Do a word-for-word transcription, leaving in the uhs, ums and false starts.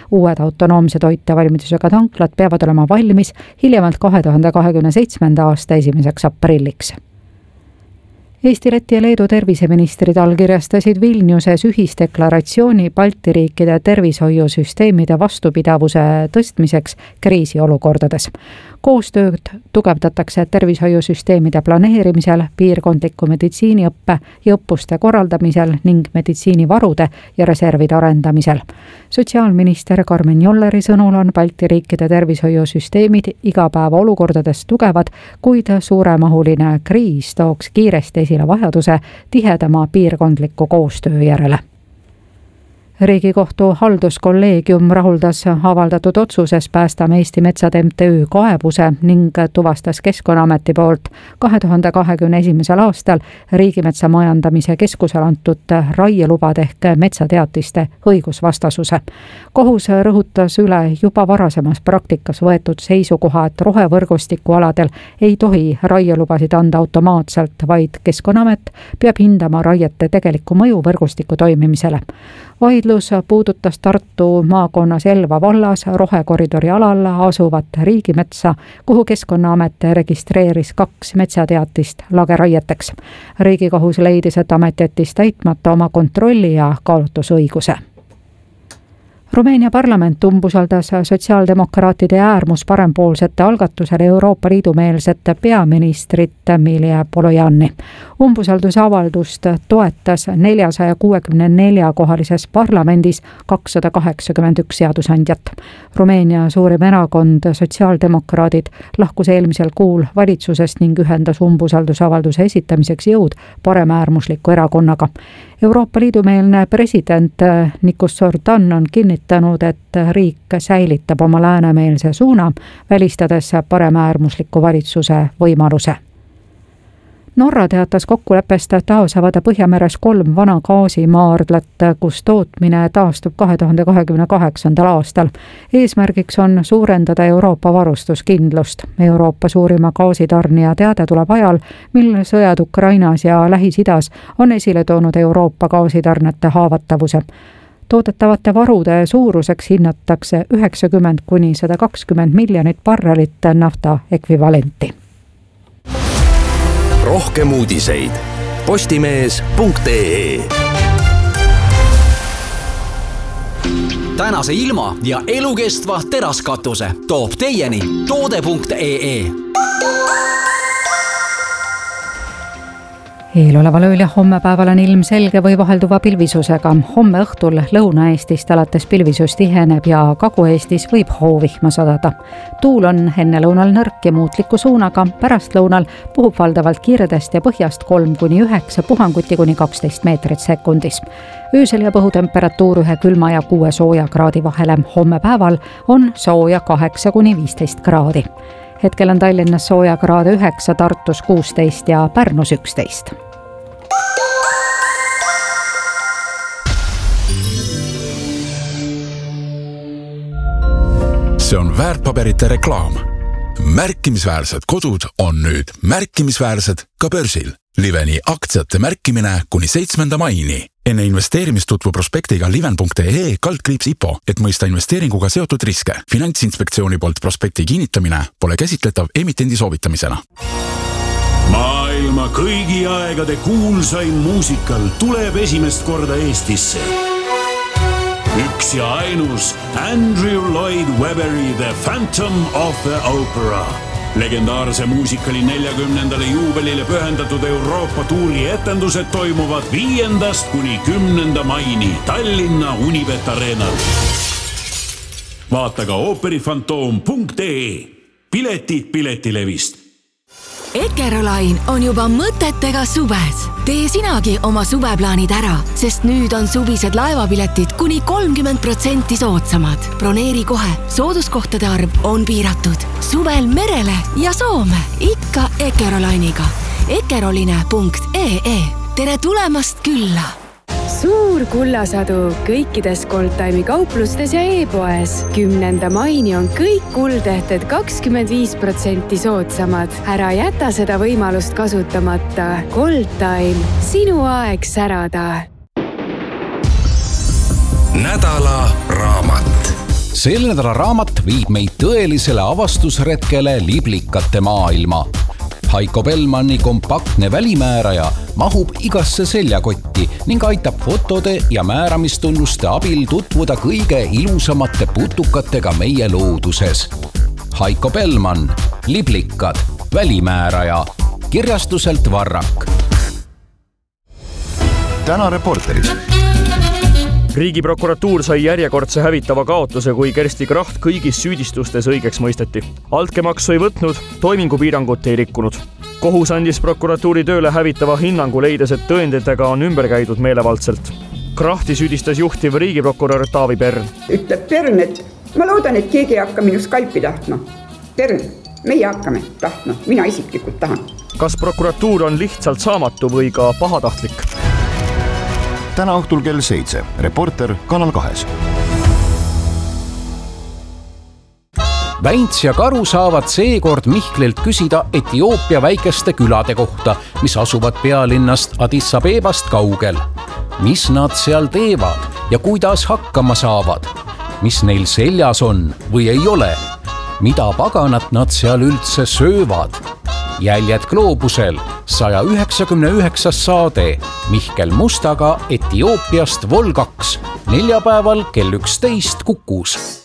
Uued autonoomse toitevalmidusega tanklad peavad olema valmis hiljemalt kahe tuhande kahekümne seitsmenda aasta esimeseks aprilliks. Eesti, Läti ja Leedu terviseministrid allkirjastasid Vilniuses ühisdeklaratsiooni Balti riikide tervishoiusüsteemide vastupidavuse tõstmiseks kriisiolukordades. Koostööd tugevdatakse tervishoiusüsteemide planeerimisel, piirkondliku meditsiiniõppe ja õppuste korraldamisel ning meditsiinivarude ja reservide arendamisel. Sotsiaalminister Karmen Jolleri sõnul on Balti riikide tervishoiusüsteemid igapäeva olukordades tugevad, kuid suuremahuline kriis tooks kiiresti esile vajaduse tihedama piirkondliku koostöö järele. Riigikohtu halduskolleegium rahuldas avaldatud otsuses Päästame Eesti Metsad M T Ö kaebuse ning tuvastas Keskkonnaameti poolt kahe tuhande kahekümne esimesel aastal Riigimetsa Majandamise Keskusel antud raielubade ehk metsateatiste õigusvastasuse. Kohus rõhutas üle juba varasemas praktikas võetud seisukoha, et rohevõrgustiku aladel ei tohi raielubasid anda automaatselt, vaid Keskkonnaamet peab hindama raiete tegelikku mõju võrgustiku toimimisele. Vaidlus puudutas Tartu maakonnas Elva vallas rohekoridori alal asuvat riigimetsa, kuhu Keskkonnaamet registreeris kaks metsateatist lageraieteks. Riigikohus leidis, et amet jättis täitmata oma kontrolli ja kaalutlusõiguse. Rumeenia parlament umbusaldas sotsiaaldemokraatide ja äärmusparempoolsete algatusel Euroopa Liidu meelset peaministrit Emilia Polojani. Umbusalduse avaldust toetas neljasaja kuuekümne nelja kohalises parlamendis kakssada kaheksakümmend üks seadusandjat. Rumeenia suurim erakond sotsiaaldemokraadid lahkus eelmisel kuul valitsusest ning ühendas umbusaldusavalduse esitamiseks jõud paremäärmusliku erakonnaga. Euroopa Liidu meelne president Nikos Sordan on kinnitanud, et riik säilitab oma läänemeelse suuna, välistades paremäärmusliku valitsuse võimaluse. Norra teatas kokkuleppest taas avada Põhjameres kolm vana gaasimaardlat, kus tootmine taastub kahe tuhande kahekümne kaheksandal aastal. Eesmärgiks on suurendada Euroopa varustuskindlust. Euroopa suurima gaasitarnija teade tuleb ajal, mil sõjad Ukrainas ja Lähis-Idas on esile toonud Euroopa gaasitarnete haavatavuse. Toodetavate varude suuruseks hinnatakse üheksakümmend kuni sada kakskümmend miljonit barrelit nafta ekvivalenti. Rohkem uudiseid postimees punkt ee. Tänase ilma ja elukestva teraskatuse toob teieni toode punkt ee. Eeloleval ööl ja hommepäeval on ilm selge või vahelduva pilvisusega. Homme õhtul Lõuna-Eestist alates pilvisus tiheneb ja Kagu-Eestis võib hoovihma sadada. Tuul on enne lõunal nõrk ja muutliku suunaga, pärast lõunal puhub valdavalt kiiredest ja põhjast kolm kuni üheksa, puhanguti kuni kaksteist meetrit sekundis. Öösel ja õhutemperatuur ühe külma ja kuue sooja kraadi vahele. Hommepäeval on sooja kaheksa kuni viisteist kraadi. Hetkel on Tallinnas sooja kraade üheksa, Tartus kuusteist ja Pärnus üksteist. See on väärtpaberite reklaam. Märkimisväärsed kodud on nüüd märkimisväärsed ka börsil. Liveni aktsiate märkimine kuni seitsmenda maini. Enne investeerimist tutvu prospektiga liven punkt ee kaldkriips I P O, et mõista investeeringuga seotud riske. Finantsinspektsiooni poolt prospekti kinnitamine pole käsitletav emitendi soovitamisena. Maailma kõigi aegade kuulsaim muusikal tuleb esimest korda Eestisse. Üks ja ainus Andrew Lloyd Webberi The Phantom of the Opera. Legendaarse muusikali neljakümnendale juubelile pühendatud Euroopa tuuri etendused toimuvad viiendast kuni kümnenda maini Tallinna Unibet Arenal. Vaata ka ooperifantoom punkt ee. Piletid Piletilevist. Eckerolain on juba mõtetega suves. Tee sinagi oma suveplaanid ära, sest nüüd on suvised laevapiletid kuni kolmkümmend protsenti soodsamad. Broneeri kohe, sooduskohtade arv on piiratud. Suvel merele ja Soome, ikka Eckerolainiga. Eckeroline punkt ee. Tere tulemast külla! Suur kullasadu kõikides Goldtime'i kauplustes ja e-poes. Kümnenda maini on kõik kuldehted kakskümmend viis protsenti soodsamad. Ära jäta seda võimalust kasutamata. Goldtime, sinu aeg särada. Nädala raamat. Selle nädala raamat viib meid tõelisele avastusretkele liblikate maailma. Heiko Bellmanni kompaktne välimääraja mahub igasse seljakotti ning aitab fotode ja määramistunnuste abil tutvuda kõige ilusamate putukatega meie looduses. Heiko Bellmann, liblikad, välimääraja, kirjastuselt Varrak. Täna Reporteris. Riigiprokuratuur sai järjekordse hävitava kaotuse, kui Kersti Kracht kõigis süüdistustes õigeks mõisteti. Altkäemaksu ei võtnud, toimingupiirangut ei rikkunud. Kohus andis prokuratuuri tööle hävitava hinnangu, leides, et tõenditega on ümber käidud meelevaldselt. Krahti süüdistas juhtiv riigiprokurör Taavi Pern. Ütleb Pern, et ma loodan, et keegi ei hakka minu skalpi tahtma. Pern, meie hakkame tahtma, mina isiklikult tahan. Kas prokuratuur on lihtsalt saamatu või ka pahatahtlik? Täna õhtul kell seitse. Reporter Kanal kahes. Väints ja Karu saavad seekord Mihklilt küsida Etioopia väikeste külade kohta, mis asuvad pealinnast Addis Abebast kaugel. Mis nad seal teevad ja kuidas hakkama saavad? Mis neil seljas on või ei ole? Mida paganat nad seal üldse söövad? Jäljed gloobusel, saja üheksakümne üheksas saade Mihkel Mustaga Etioopiast Vol kaks, neljapäeval kell üksteist Kukus.